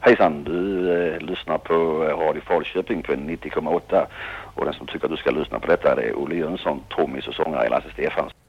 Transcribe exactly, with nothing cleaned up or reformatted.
Hejsan, du eh, lyssnar på Radio Falköping på nittio komma åtta och den som tycker att du ska lyssna på detta är Olle Jönsson, trummis och sångare i Lasse Stefans.